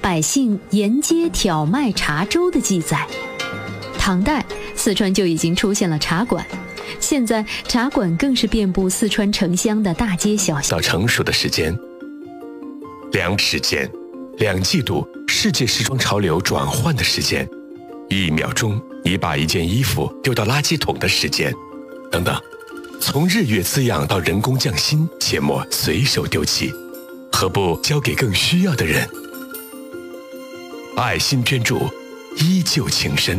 百姓沿街挑卖茶粥的记载。唐代，四川就已经出现了茶馆，现在茶馆更是遍布四川城乡的大街小巷。 到成熟的时间，2时间，2季度世界时装潮流转换的时间，1秒钟你把一件衣服丢到垃圾桶的时间，等等，从日月滋养到人工匠心，切莫随手丢弃，何不交给更需要的人？爱心捐助，依旧情深。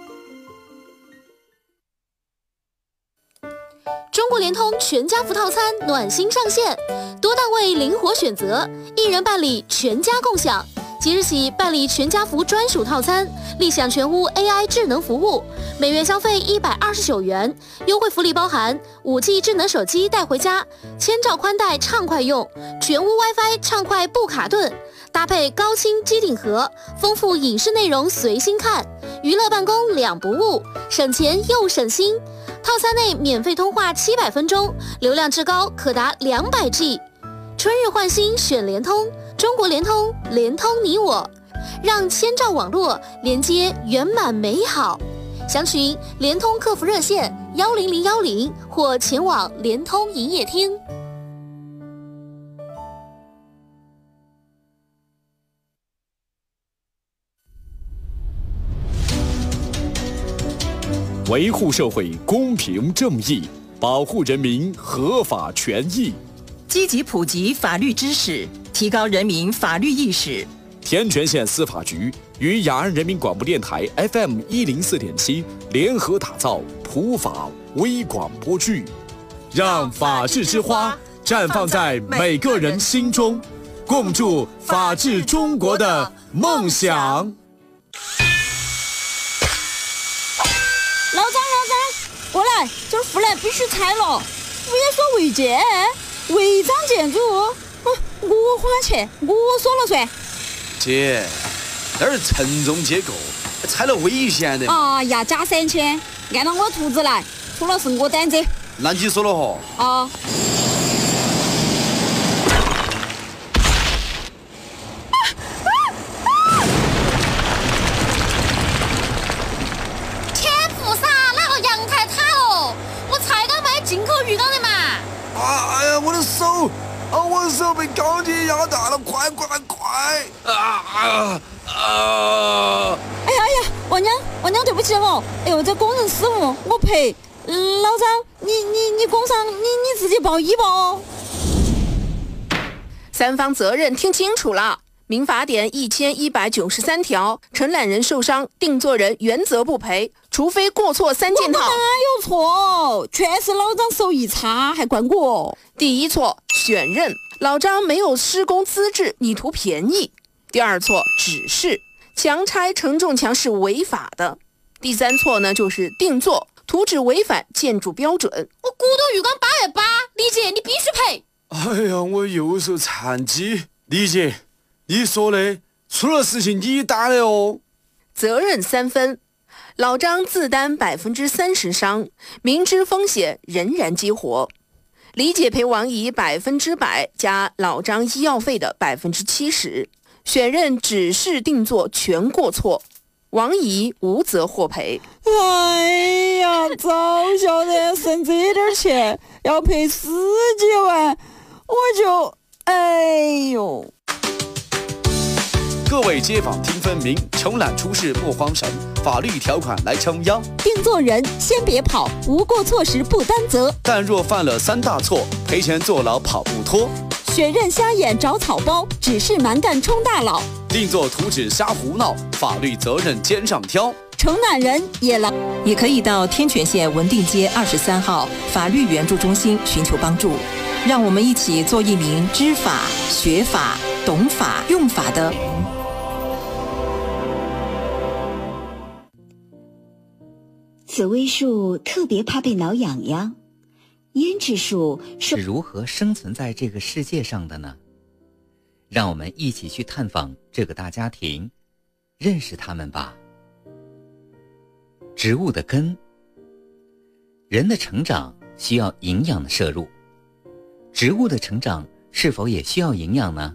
中国联通全家福套餐暖心上线，多档位灵活选择，1人办理全家共享。即日起办理全家福专属套餐，立享全屋 AI 智能服务，每月消费129元，优惠福利包含5G 智能手机带回家，1000兆宽带畅快用，全屋 WiFi 畅快不卡顿，搭配高清机顶盒，丰富影视内容随心看，娱乐办公2不误，省钱又省心。套餐内免费通话700分钟，流量至高可达200G。春日换新选联通，中国联通，联通你我，让1000兆网络连接圆满美好。详询联通客服热线10010或前往联通营业厅。 维护社会公平正义，保护人民合法权益， 积极普及法律知识，提高人民法律意识。 天全县司法局与雅安人民广播电台 FM104.7联合打造普法微广播剧，让法治之花绽放在每个人心中，共筑法治中国的梦想。 老张，过来，这儿护栏必须拆了。我也说违建，违章建筑，我花钱，我说了算。 姐，那是承重结构，拆了危险的。 哎呀，加3000，按照我图纸来，出了是我担责。 那你说了吼？ 啊。 进口鱼缸的嘛！ 哎呀，我的手！我的手被钢筋压断了，快！ 哎呀，王娘，对不起哦！哎呦，这工人失误，我赔。老张，你工伤，你自己报医保哦。 三方责任听清楚了。民法典1193条，承揽人受伤，定作人原则不赔，除非过错3件套。 我哪有错？全是老张手艺差，还怪我。 第一错，选任，老张没有施工资质，你图便宜。第二错，指示，强拆承重墙是违法的。第三错呢，就是定做，图纸违反建筑标准。 我古董浴缸880，李姐你必须赔。 哎呀，我右手残疾，李姐。你说的，出了事情你担的哦。 责任3分，老张自担30%伤，明知风险仍然激活。李姐赔王姨100%加老张医药费的70%，选任指示定做全过错，王姨无责获赔。 哎呀，早晓得省这点钱要赔10几万，我就哎呦。 各位街坊听分明，承揽出事莫慌神，法律条款来撑腰。 定做人先别跑，无过错时不担责。 但若犯了3大错，赔钱坐牢跑不脱。 选任瞎眼找草包，指示蛮干充大佬。 定做图纸瞎胡闹，法律责任肩上挑。 承揽人也可以到天全县文定街23号法律援助中心寻求帮助。让我们一起做一名知法、学法、懂法、用法的。 紫薇树特别怕被挠痒痒，胭脂树是如何生存在这个世界上的呢？让我们一起去探访这个大家庭，认识他们吧。植物的根，人的成长需要营养的摄入，植物的成长是否也需要营养呢？